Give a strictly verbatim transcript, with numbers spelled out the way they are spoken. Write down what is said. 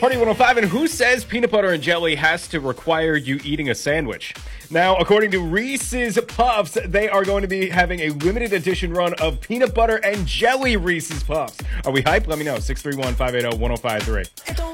Party one oh five, and who says peanut butter and jelly has to require you eating a sandwich? Now, according to Reese's Puffs, they are going to be having a limited edition run of peanut butter and jelly Reese's Puffs. Are we hyped? Let me know. six three one, five eight zero, one zero five three.